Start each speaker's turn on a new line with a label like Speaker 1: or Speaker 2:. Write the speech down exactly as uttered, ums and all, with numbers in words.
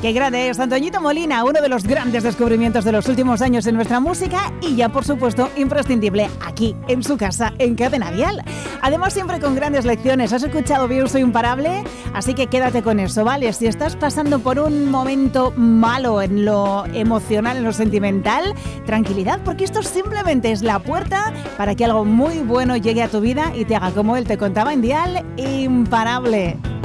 Speaker 1: Qué grande es Antoñito Molina, uno de los grandes descubrimientos de los últimos años en nuestra música y ya por supuesto imprescindible aquí en su casa en Cadena Dial. Además siempre con grandes lecciones. ¿Has escuchado bien Soy Imparable? Así que quédate con eso, ¿vale? Si estás pasando por un momento malo en lo emocional, en lo sentimental, tranquilidad, porque esto simplemente es la puerta para que algo muy bueno llegue a tu vida y te haga, como él te contaba en Dial, imparable.